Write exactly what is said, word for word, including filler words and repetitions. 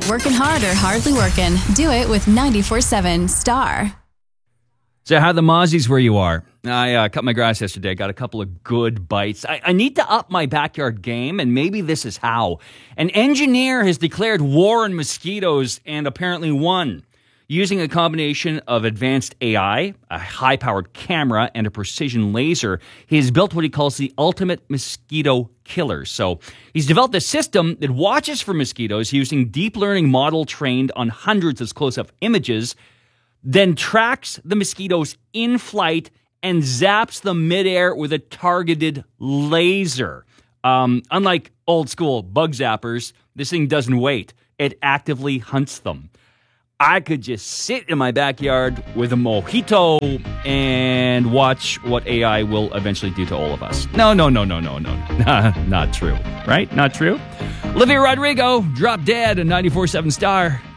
Working hard or hardly working? Do it with ninety-four seven Star. So how are the mozzies where you are? I uh, cut my grass yesterday. Got a couple of good bites. I, I need to up my backyard game, and maybe this is how. An engineer has declared war on mosquitoes and apparently won. Using a combination of advanced A I, a high-powered camera, and a precision laser, he has built what he calls the ultimate mosquito killer. So he's developed a system that watches for mosquitoes using deep learning model trained on hundreds of close-up images, then tracks the mosquitoes in flight and zaps them midair with a targeted laser. Um, unlike old-school bug zappers, this thing doesn't wait. It actively hunts them. I could just sit in my backyard with a mojito and watch what A I will eventually do to all of us. No, no, no, no, no, no. Not true. Right? Not true? Olivia Rodrigo, Drop Dead, a ninety-four seven Star.